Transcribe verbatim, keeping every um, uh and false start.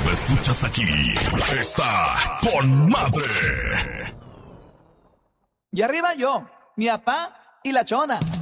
te escuchas aquí, está con madre. Y arriba yo, mi papá y la chona.